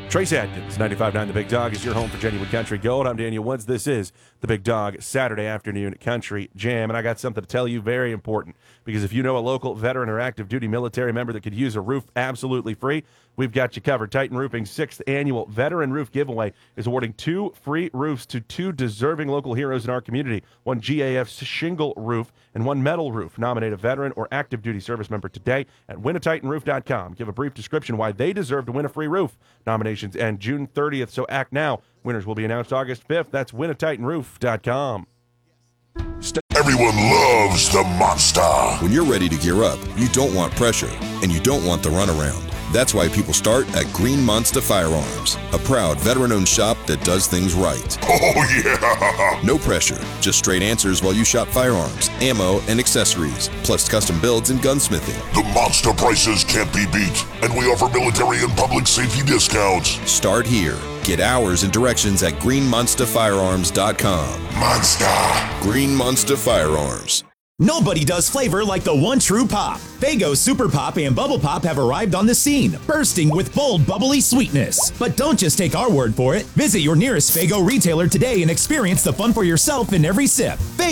Trace Adkins, 95.9 The Big Dog, is your home for genuine country gold. I'm Daniel Woods. This is The Big Dog Saturday afternoon country jam, and I got something to tell you very important, because if you know a local veteran or active duty military member that could use a roof absolutely free, we've got you covered. Titan Roofing's 6th annual Veteran Roof Giveaway is awarding 2 free roofs to 2 deserving local heroes in our community, one GAF shingle roof and one metal roof. Nominate a veteran or active duty service member today at winatitanroof.com. Give a brief description why they deserve to win a free roof. Nominations end June 30th, so act now. Winners will be announced August 5th. That's winatitanroof.com. Everyone loves the Monster. When you're ready to gear up, you don't want pressure, and you don't want the runaround. That's why people start at Green Monster Firearms, a proud veteran-owned shop that does things right. Oh, yeah! No pressure, just straight answers while you shop firearms, ammo, and accessories, plus custom builds and gunsmithing. The Monster prices can't be beat, and we offer military and public safety discounts. Start here. Get hours and directions at greenmonsterfirearms.com. Monster! Green Monster Firearms. Nobody does flavor like the one true pop. Faygo Super Pop and Bubble Pop have arrived on the scene, bursting with bold, bubbly sweetness. But don't just take our word for it. Visit your nearest Faygo retailer today and experience the fun for yourself in every sip.